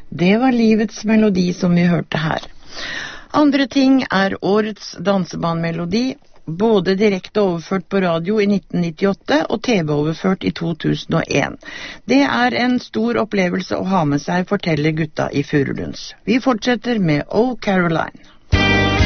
Det var livets melodi som vi hørte her. Andre ting årets dansebandmelodi, både direkte overført på radio i 1998 og TV-overført i 2001. Det en stor opplevelse å ha med seg, forteller gutta i Furulunds. Vi fortsetter med Oh Caroline.